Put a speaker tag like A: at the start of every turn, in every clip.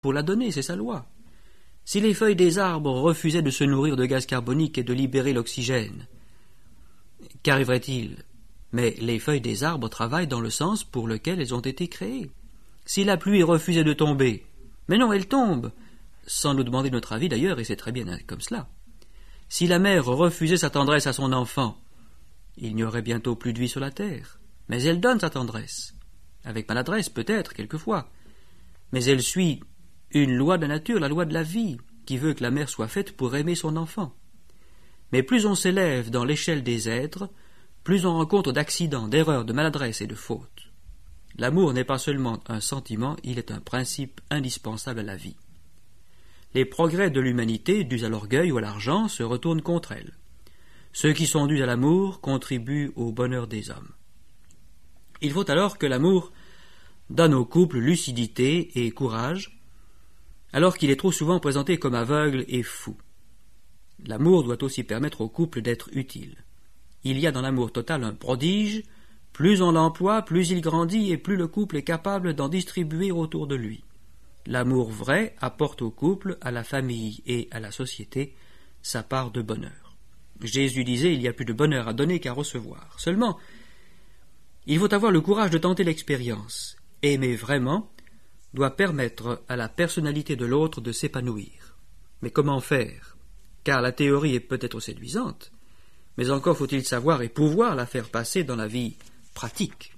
A: pour la donner, c'est sa loi. Si les feuilles des arbres refusaient de se nourrir de gaz carbonique et de libérer l'oxygène, qu'arriverait-il? Mais les feuilles des arbres travaillent dans le sens pour lequel elles ont été créées. Si la pluie refusait de tomber, mais non, elle tombe, sans nous demander notre avis d'ailleurs, et c'est très bien comme cela. Si la mère refusait sa tendresse à son enfant, il n'y aurait bientôt plus de vie sur la terre. Mais elle donne sa tendresse, avec maladresse peut-être, quelquefois. Mais elle suit une loi de la nature, la loi de la vie, qui veut que la mère soit faite pour aimer son enfant. Mais plus on s'élève dans l'échelle des êtres, plus on rencontre d'accidents, d'erreurs, de maladresses et de fautes. L'amour n'est pas seulement un sentiment, il est un principe indispensable à la vie. Les progrès de l'humanité, dus à l'orgueil ou à l'argent, se retournent contre elle. Ceux qui sont dus à l'amour contribuent au bonheur des hommes. Il faut alors que l'amour donne au couple lucidité et courage, alors qu'il est trop souvent présenté comme aveugle et fou. L'amour doit aussi permettre au couple d'être utile. Il y a dans l'amour total un prodige, plus on l'emploie, plus il grandit et plus le couple est capable d'en distribuer autour de lui. L'amour vrai apporte au couple, à la famille et à la société sa part de bonheur. Jésus disait « Il y a plus de bonheur à donner qu'à recevoir ». Seulement, il faut avoir le courage de tenter l'expérience. Aimer vraiment doit permettre à la personnalité de l'autre de s'épanouir. Mais comment faire? Car la théorie est peut-être séduisante, mais encore faut-il savoir et pouvoir la faire passer dans la vie pratique.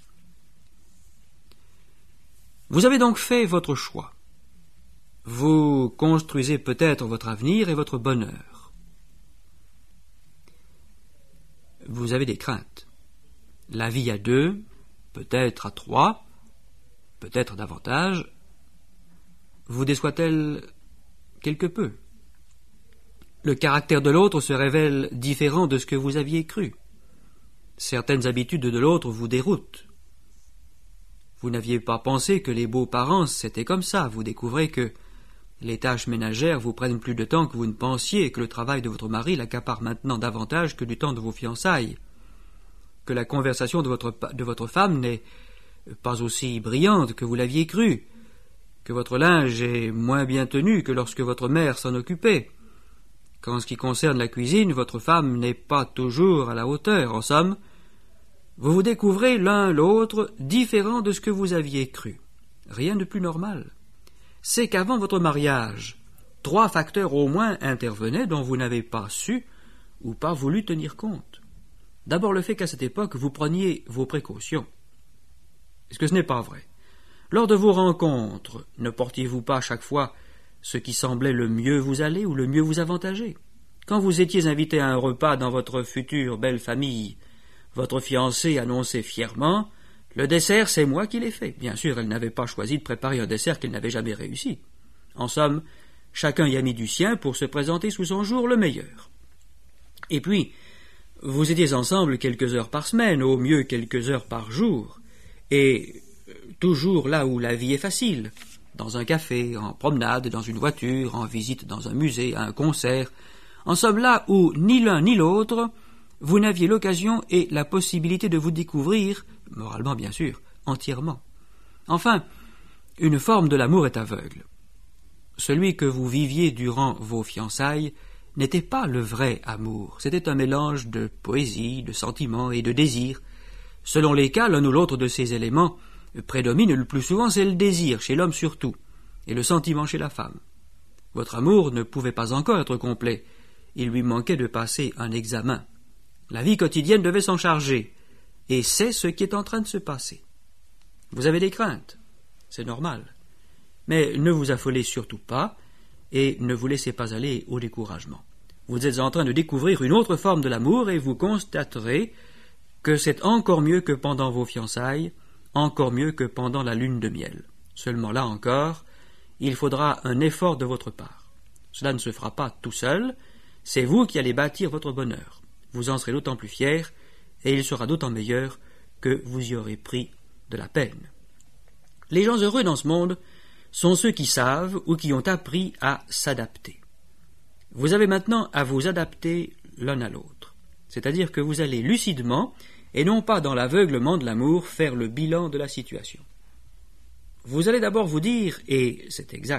A: Vous avez donc fait votre choix. Vous construisez peut-être votre avenir et votre bonheur. Vous avez des craintes. La vie à deux, peut-être à trois, peut-être davantage, vous déçoit-elle quelque peu? Le caractère de l'autre se révèle différent de ce que vous aviez cru. Certaines habitudes de l'autre vous déroutent. Vous n'aviez pas pensé que les beaux-parents c'était comme ça. Vous découvrez que les tâches ménagères vous prennent plus de temps que vous ne pensiez et que le travail de votre mari l'accapare maintenant davantage que du temps de vos fiançailles. Que la conversation de votre femme n'est pas aussi brillante que vous l'aviez cru. Que votre linge est moins bien tenu que lorsque votre mère s'en occupait. Qu'en ce qui concerne la cuisine, votre femme n'est pas toujours à la hauteur. En somme, vous vous découvrez l'un l'autre différents de ce que vous aviez cru. Rien de plus normal. C'est qu'avant votre mariage, 3 facteurs au moins intervenaient dont vous n'avez pas su ou pas voulu tenir compte. D'abord le fait qu'à cette époque, vous preniez vos précautions. Est-ce que ce n'est pas vrai? Lors de vos rencontres, ne portiez-vous pas chaque fois ce qui semblait le mieux vous aller ou le mieux vous avantager? Quand vous étiez invité à un repas dans votre future belle famille, votre fiancée annonçait fièrement « Le dessert, c'est moi qui l'ai fait ». Bien sûr, elle n'avait pas choisi de préparer un dessert qu'elle n'avait jamais réussi. En somme, chacun y a mis du sien pour se présenter sous son jour le meilleur. Et puis, vous étiez ensemble quelques heures par semaine, au mieux quelques heures par jour, et toujours là où la vie est facile, dans un café, en promenade, dans une voiture, en visite dans un musée, à un concert, en somme là où ni l'un ni l'autre vous n'aviez l'occasion et la possibilité de vous découvrir, moralement bien sûr, entièrement. Enfin, une forme de l'amour est aveugle. Celui que vous viviez durant vos fiançailles n'était pas le vrai amour, c'était un mélange de poésie, de sentiments et de désirs. Selon les cas, l'un ou l'autre de ces éléments prédomine. Le plus souvent, c'est le désir, chez l'homme surtout, et le sentiment chez la femme. Votre amour ne pouvait pas encore être complet, il lui manquait de passer un examen. La vie quotidienne devait s'en charger, et c'est ce qui est en train de se passer. Vous avez des craintes, c'est normal, mais ne vous affolez surtout pas, et ne vous laissez pas aller au découragement. Vous êtes en train de découvrir une autre forme de l'amour, et vous constaterez que c'est encore mieux que pendant vos fiançailles, encore mieux que pendant la lune de miel. Seulement là encore, il faudra un effort de votre part. Cela ne se fera pas tout seul, c'est vous qui allez bâtir votre bonheur. Vous en serez d'autant plus fier, et il sera d'autant meilleur que vous y aurez pris de la peine. Les gens heureux dans ce monde sont ceux qui savent ou qui ont appris à s'adapter. Vous avez maintenant à vous adapter l'un à l'autre, c'est-à-dire que vous allez lucidement, et non pas dans l'aveuglement de l'amour, faire le bilan de la situation. Vous allez d'abord vous dire, et c'est exact,